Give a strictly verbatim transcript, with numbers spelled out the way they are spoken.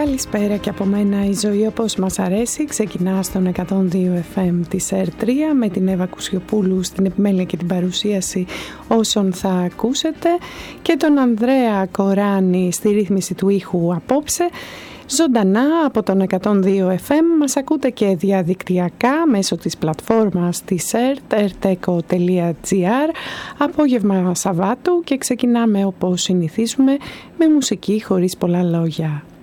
Καλησπέρα και από μένα, η ζωή όπως μας αρέσει ξεκινά στον εκατόν δύο εφ εμ της ερ τρία με την Εύα Κουσιοπούλου στην επιμέλεια και την παρουσίαση όσων θα ακούσετε και τον Ανδρέα Κοράνη στη ρύθμιση του ήχου απόψε. Ζωντανά από τον εκατόν δύο εφ εμ μας ακούτε και διαδικτυακά μέσω της πλατφόρμας της ερτ, ερτέκο τελεία τζι άρ, απόγευμα Σαββάτου, και ξεκινάμε όπως συνηθίζουμε με μουσική χωρίς πολλά λόγια.